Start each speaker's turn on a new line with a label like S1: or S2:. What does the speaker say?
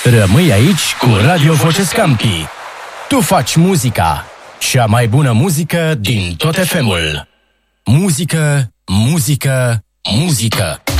S1: Rămâi aici cu Radio Voce Scampi. Tu faci muzica, cea mai bună muzică din tot FM-ul. Muzică, muzică, muzică.